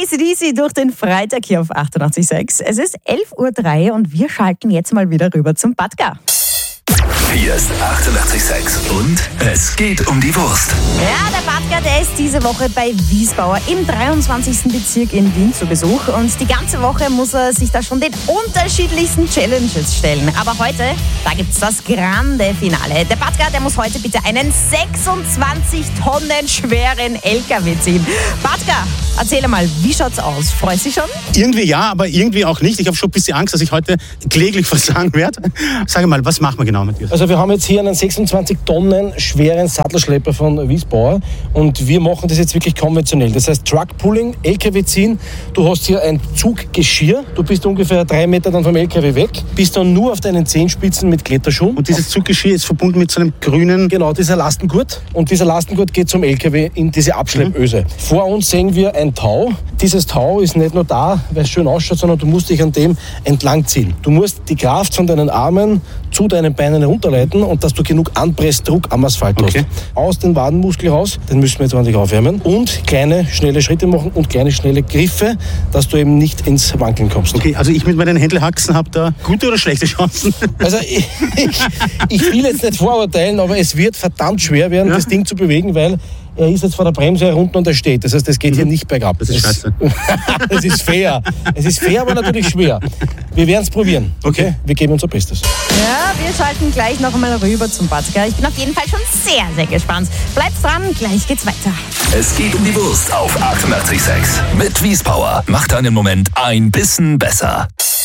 AC/DC durch den Freitag hier auf 88.6. Es ist 11.03 Uhr und wir schalten jetzt mal wieder rüber zum Batka. Hier ist 88.6 und es geht um die Wurst. Ja, der Batka, der ist diese Woche bei Wiesbauer im 23. Bezirk in Wien zu Besuch. Und die ganze Woche muss er sich da schon den unterschiedlichsten Challenges stellen. Aber heute, da gibt's das grande Finale. Der Batka, der muss heute bitte einen 26 Tonnen schweren LKW ziehen. Batka, erzähl mal, wie schaut's aus? Freust du dich schon? Irgendwie ja, aber irgendwie auch nicht. Ich habe schon ein bisschen Angst, dass ich heute kläglich versagen werde. Sag mal, was machen wir genau mit dir? Also wir haben jetzt hier einen 26 Tonnen schweren Sattelschlepper von Wiesbauer und wir machen das jetzt wirklich konventionell. Das heißt Truckpulling, LKW ziehen. Du hast hier ein Zuggeschirr. Du bist ungefähr 3 Meter dann vom LKW weg. Bist dann nur auf deinen Zehenspitzen mit Kletterschuhen. Und dieses Zuggeschirr ist verbunden mit so einem grünen... Genau, dieser Lastengurt. Und dieser Lastengurt geht zum LKW in diese Abschleppöse. Vor uns sehen wir ein Tau. Dieses Tau ist nicht nur da, weil es schön ausschaut, sondern du musst dich an dem entlang ziehen. Du musst die Kraft von deinen Armen zu deinen Beinen herunterleiten und dass du genug Anpressdruck am Asphalt hast. Aus den Wadenmuskel raus, den müssen wir jetzt ordentlich aufwärmen. Und kleine, schnelle Schritte machen und kleine, schnelle Griffe, dass du eben nicht ins Wankeln kommst. Okay, also ich mit meinen Händelhaxen habe da gute oder schlechte Chancen? Also ich will jetzt nicht vorurteilen, aber es wird verdammt schwer werden, das Ding zu bewegen, weil er ist jetzt vor der Bremse herunter und er steht. Das heißt, es geht hier nicht bergab. Das ist scheiße. Das ist fair. Es ist fair, aber natürlich schwer. Wir werden es probieren. Okay? Wir geben unser Bestes. Ja, wir schalten gleich noch einmal rüber zum Batka. Ich bin auf jeden Fall schon sehr, sehr gespannt. Bleibt dran, gleich geht's weiter. Es geht um die Wurst auf 88.6 mit Wiesbauer. Macht deinen Moment ein bisschen besser.